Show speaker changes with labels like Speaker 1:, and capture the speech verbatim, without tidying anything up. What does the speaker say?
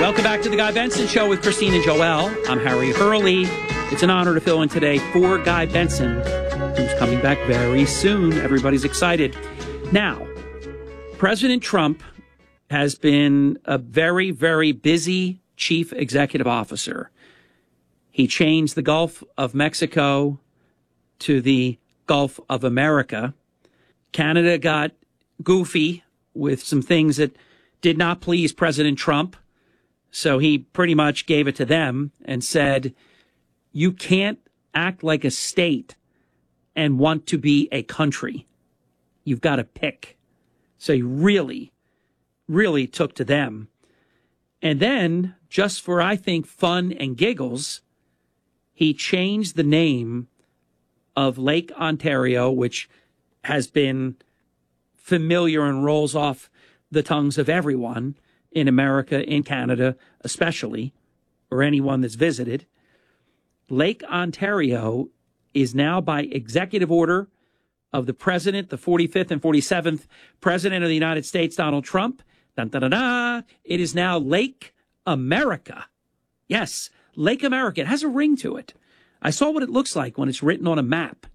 Speaker 1: Welcome back to the Guy Benson Show with Christine and Joel. I'm Harry Hurley. It's an honor to fill in today for Guy Benson, who's coming back very soon. Everybody's excited. Now, President Trump has been a very, very busy chief executive officer. He changed the Gulf of Mexico to the Gulf of America. Canada got goofy with some things that did not please President Trump. So he pretty much gave it to them and said, you can't act like a state and want to be a country. You've got to pick. So he really, really took to them. And then, just for, I think, fun and giggles, he changed the name of Lake Ontario, which has been familiar and rolls off the tongues of everyone in America, in Canada especially, or anyone that's visited. Lake Ontario is now, by executive order of the president, the forty-fifth and forty-seventh president of the United States, Donald Trump, dun, dun, dun, dun, it is now Lake America. Yes, Lake America. It has a ring to it. I saw what it looks like when it's written on a map.